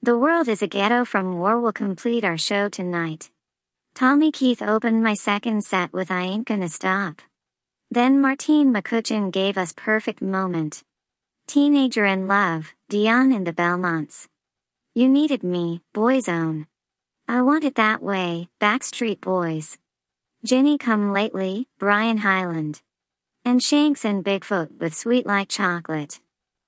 The World is a Ghetto from War will complete our show tonight. Tommy Keith opened my second set with I Ain't Gonna Stop. Then Martine McCutcheon gave us Perfect Moment. Teenager in Love, Dion and the Belmonts. You Needed Me, Boyzone. I Want It That Way, Backstreet Boys. Ginny Come Lately, Brian Hyland. And Shanks and Bigfoot with Sweet Like Chocolate.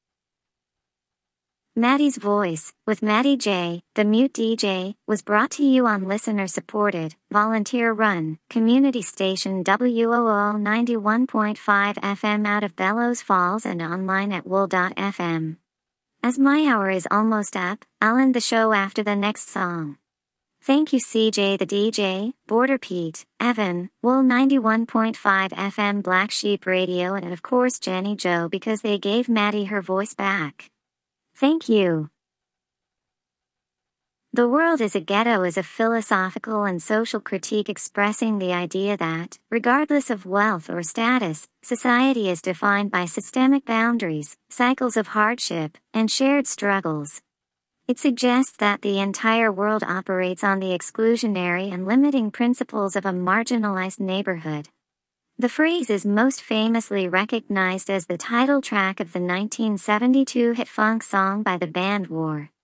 Maddie's Voice, with Maddie J, the Mute DJ, was brought to you on listener-supported, volunteer-run, community station WOO 91.5 FM out of Bellows Falls and online at wool.fm. As my hour is almost up, I'll end the show after the next song. Thank you CJ the DJ, Border Pete, Evan, Wool 91.5 FM Black Sheep Radio and of course Jenny Joe because they gave Maddie her voice back. Thank you. The World is a Ghetto is a philosophical and social critique expressing the idea that, regardless of wealth or status, society is defined by systemic boundaries, cycles of hardship, and shared struggles. It suggests that the entire world operates on the exclusionary and limiting principles of a marginalized neighborhood. The phrase is most famously recognized as the title track of the 1972 hit funk song by the band War.